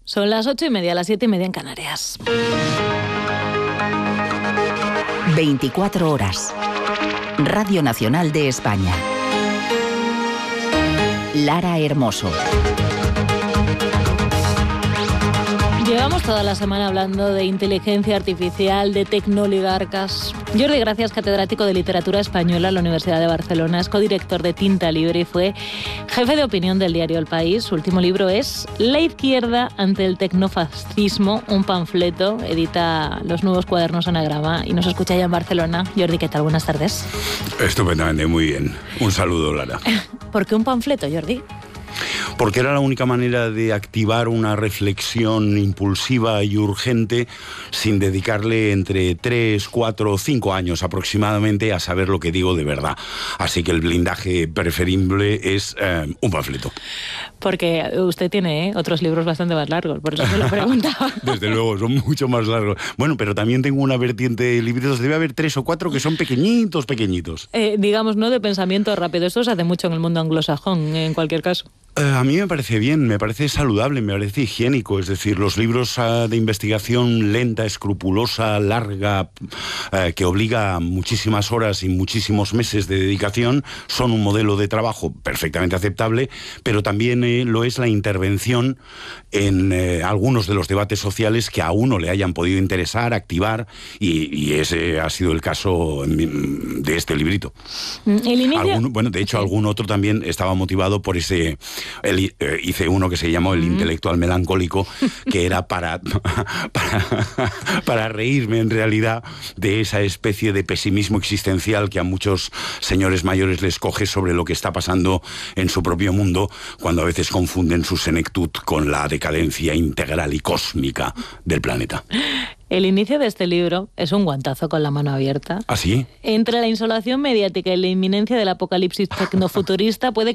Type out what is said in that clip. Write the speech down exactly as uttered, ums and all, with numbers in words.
Son las ocho y media, las siete y media en Canarias. veinticuatro horas. Radio Nacional de España. Lara Hermoso. Llevamos toda la semana hablando de inteligencia artificial, de tecnoligarcas. Jordi Gracias, catedrático de Literatura Española en la Universidad de Barcelona, es codirector de Tinta Libre y fue jefe de opinión del diario El País. Su último libro es La izquierda ante el tecnofascismo, un panfleto. Edita los nuevos cuadernos Anagrama y nos escucha ya en Barcelona. Jordi, ¿qué tal? Buenas tardes. Estupendamente, muy bien. Un saludo, Lara. ¿Por qué un panfleto, Jordi? Porque era la única manera de activar una reflexión impulsiva y urgente sin dedicarle entre tres, cuatro o cinco años aproximadamente a saber lo que digo de verdad. Así que el blindaje preferible es eh, un panfleto. Porque usted tiene ¿eh? otros libros bastante más largos, por eso se lo preguntaba. Desde luego, son mucho más largos. Bueno, pero también tengo una vertiente de libritos, debe haber tres o cuatro que son pequeñitos, pequeñitos. Eh, digamos, ¿no? De pensamiento rápido. Esto se hace mucho en el mundo anglosajón, en cualquier caso. Uh, a mí me parece bien, me parece saludable, me parece higiénico. Es decir, los libros uh, de investigación lenta, escrupulosa, larga, uh, que obliga a muchísimas horas y muchísimos meses de dedicación, son un modelo de trabajo perfectamente aceptable, pero también eh, lo es la intervención en eh, algunos de los debates sociales que a uno le hayan podido interesar, activar, y, y ese ha sido el caso de este librito. El inicio... Algún, bueno, de hecho, algún otro también estaba motivado por ese... El, eh, hice uno que se llamó El intelectual melancólico, que era para, para, para reírme en realidad de esa especie de pesimismo existencial que a muchos señores mayores les coge sobre lo que está pasando en su propio mundo, cuando a veces confunden su senectud con la decadencia integral y cósmica del planeta. El inicio de este libro es un guantazo con la mano abierta. ¿Ah, sí? Entre la insolación mediática y la inminencia del apocalipsis tecnofuturista puede